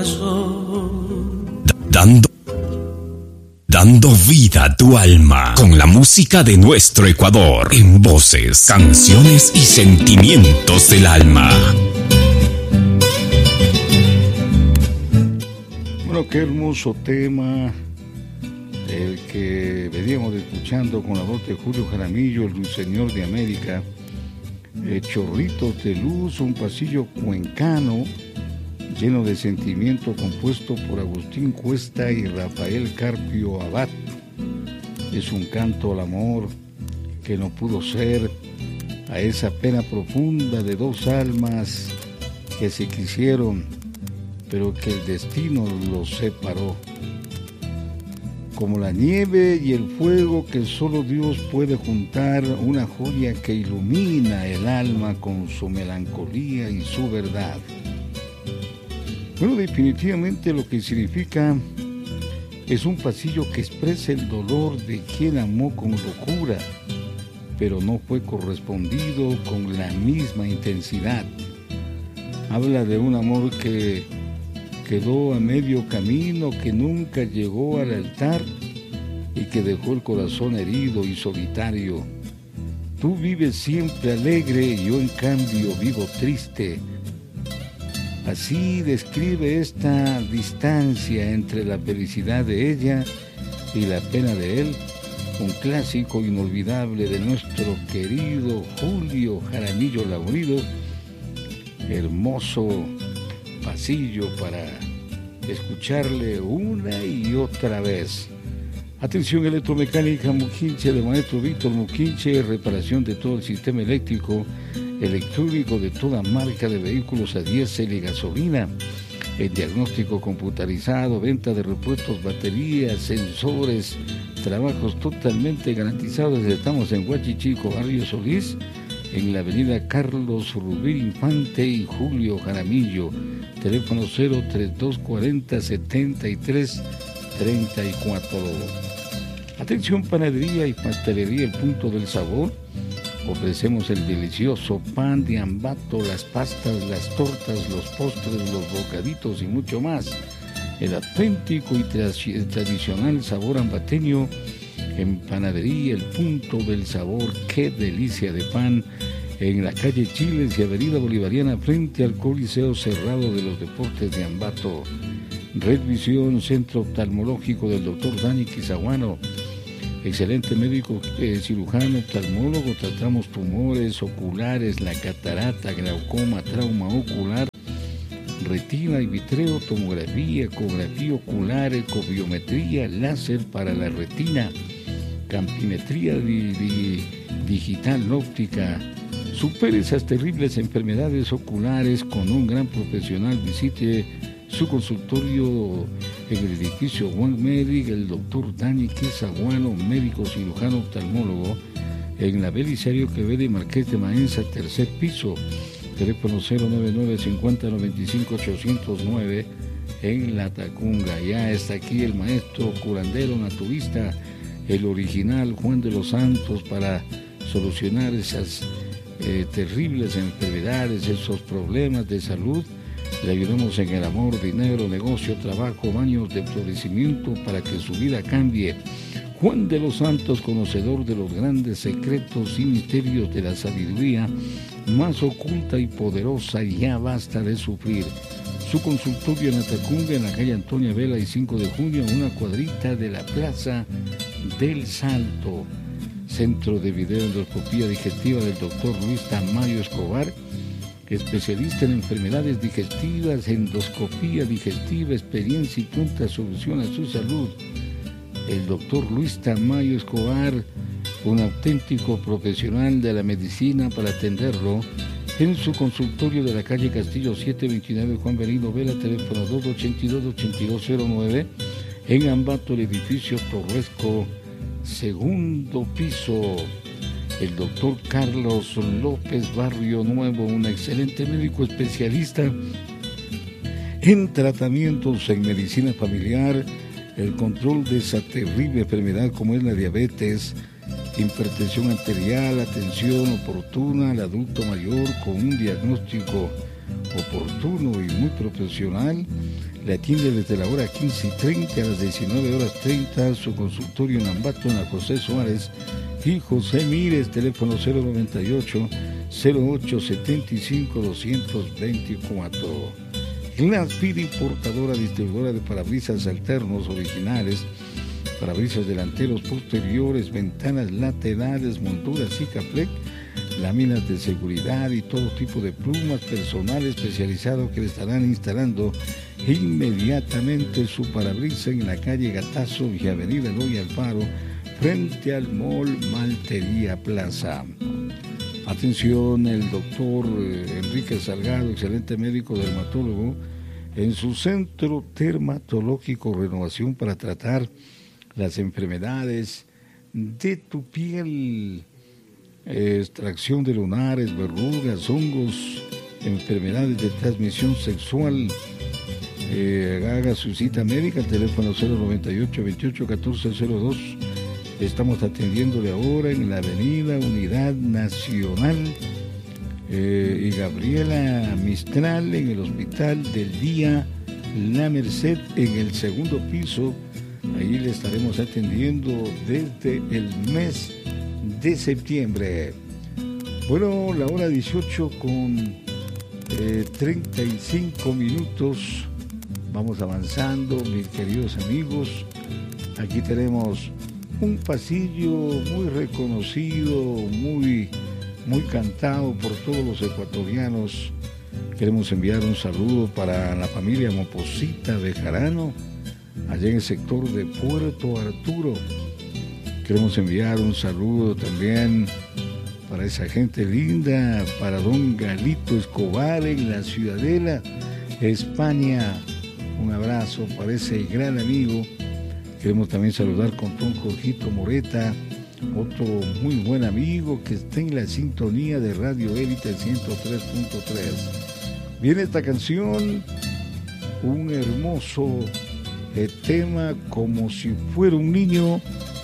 Dando vida a tu alma con la música de nuestro Ecuador en voces, canciones y sentimientos del alma. Bueno, qué hermoso tema el que veníamos escuchando con la voz de Julio Jaramillo, el Ruiseñor de América. Chorritos de luz, un pasillo cuencano lleno de sentimiento, compuesto por Agustín Cuesta y Rafael Carpio Abad. Es un canto al amor que no pudo ser, a esa pena profunda de dos almas que se quisieron, pero que el destino los separó. Como la nieve y el fuego que solo Dios puede juntar, una joya que ilumina el alma con su melancolía y su verdad. Bueno, definitivamente lo que significa es un pasillo que expresa el dolor de quien amó con locura, pero no fue correspondido con la misma intensidad. Habla de un amor que quedó a medio camino, que nunca llegó al altar y que dejó el corazón herido y solitario. Tú vives siempre alegre y yo en cambio vivo triste. Así describe esta distancia entre la felicidad de ella y la pena de él, un clásico inolvidable de nuestro querido Julio Jaramillo Laurido. Hermoso pasillo para escucharle una y otra vez. Atención electromecánica Muquinche, de maestro Víctor Muquinche, reparación de todo el sistema eléctrico, electrónico de toda marca de vehículos a diésel y gasolina, el diagnóstico computarizado, venta de repuestos, baterías, sensores, trabajos totalmente garantizados. Estamos en Huachichico, Barrio Solís, en la avenida Carlos Rubí Infante y Julio Jaramillo, teléfono 03240-7334. Atención, panadería y pastelería El Punto del Sabor. Ofrecemos el delicioso pan de Ambato, las pastas, las tortas, los postres, los bocaditos y mucho más. El auténtico y tradicional sabor ambateño en panadería El Punto del Sabor. Qué delicia de pan. En la calle Chiles y avenida Bolivariana, frente al Coliseo Cerrado de los Deportes de Ambato. Red Visión, centro oftalmológico del doctor Dani Quizaguano. Excelente médico cirujano oftalmólogo. Tratamos tumores oculares, la catarata, glaucoma, trauma ocular, retina y vitreo, tomografía, ecografía ocular, ecobiometría, láser para la retina, campimetría digital óptica. Supere esas terribles enfermedades oculares con un gran profesional. Visite su consultorio en el edificio One Medic, el doctor Dani Quizaguano, médico cirujano oftalmólogo, en la Belisario Quevedo y Marqués de Maenza, tercer piso, teléfono 099-5095-809, en La Tacunga. Ya está aquí el maestro curandero naturista, el original Juan de los Santos, para solucionar esas terribles enfermedades, esos problemas de salud. Le ayudamos en el amor, dinero, negocio, trabajo, baños de florecimiento para que su vida cambie. Juan de los Santos, conocedor de los grandes secretos y misterios de la sabiduría más oculta y poderosa. Ya basta de sufrir. Su consultorio en Atacunga, en la calle Antonia Vela y 5 de junio, una cuadrita de la Plaza del Salto. Centro de Videoendoscopía Digestiva del doctor Luis Tamayo Escobar, especialista en enfermedades digestivas, endoscopía digestiva, experiencia y pronta solución a su salud. El doctor Luis Tamayo Escobar, un auténtico profesional de la medicina, para atenderlo en su consultorio de la calle Castillo 729 Juan Benito Vela, teléfono 282-8209, en Ambato, el edificio Torresco, segundo piso. El doctor Carlos López Barrio Nuevo, un excelente médico especialista en tratamientos en medicina familiar, el control de esa terrible enfermedad como es la diabetes, hipertensión arterial, atención oportuna al adulto mayor con un diagnóstico oportuno y muy profesional, Le atiende desde la hora 15:30 a las 19:30 su consultorio en Ambato, en la José Suárez y José Mírez, teléfono 098-0875-224. Glassfeed, importadora, distribuidora de parabrisas alternos originales, parabrisas delanteros, posteriores, ventanas laterales, monturas Sikaflex, láminas de seguridad y todo tipo de plumas, personal especializado que le estarán instalando inmediatamente su parabrisas en la calle Gatazo y avenida Eloy Alfaro, frente al Mall Maltería Plaza. Atención, el doctor Enrique Salgado, excelente médico dermatólogo, en su centro dermatológico Renovación, para tratar las enfermedades de tu piel, extracción de lunares, verrugas, hongos, enfermedades de transmisión sexual. Haga su cita médica al teléfono 098-28-1402. Estamos atendiéndole ahora en la avenida Unidad Nacional y Gabriela Mistral, en el Hospital del Día La Merced, en el segundo piso. Ahí le estaremos atendiendo desde el mes de septiembre. Bueno, la hora 18:35. Vamos avanzando, mis queridos amigos. Aquí tenemos un pasillo muy reconocido, muy cantado por todos los ecuatorianos. Queremos enviar un saludo para la familia Moposita Bejarano, allá en el sector de Puerto Arturo. Queremos enviar un saludo también para esa gente linda, para don Galito Escobar en la Ciudadela, España. Un abrazo para ese gran amigo. Queremos también saludar con don Jorgito Moreta, otro muy buen amigo que está en la sintonía de Radio Élite 103.3. Viene esta canción, un hermoso tema, Como si fuera un niño,